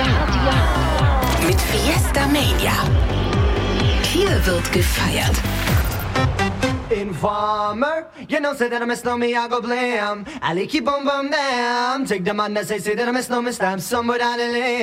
Mit Fiesta Mania. Hier wird gefeiert. Informer, you know, say that I miss no me, I go blam. I keep on bum bam. Take the man that say that I miss no me, stamp somewhere down the lane.